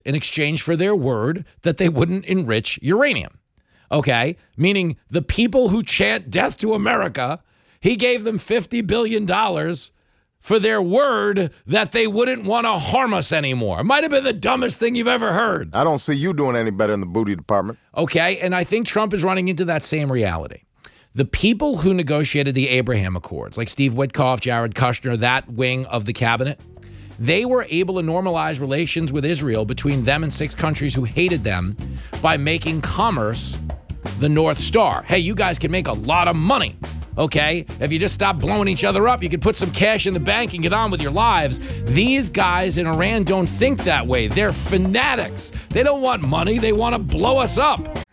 in exchange for their word that they wouldn't enrich uranium. Okay? Meaning the people who chant death to America, he gave them $50 billion for their word that they wouldn't want to harm us anymore. It might have been the dumbest thing you've ever heard. I don't see you doing any better in the booty department. Okay, and I think Trump is running into that same reality. The people who negotiated the Abraham Accords, like Steve Witkoff, Jared Kushner, that wing of the cabinet, they were able to normalize relations with Israel between them and 6 countries who hated them by making commerce the North Star. Hey, you guys can make a lot of money. Okay, if you just stop blowing each other up, you can put some cash in the bank and get on with your lives. These guys in Iran don't think that way. They're fanatics. They don't want money. They want to blow us up.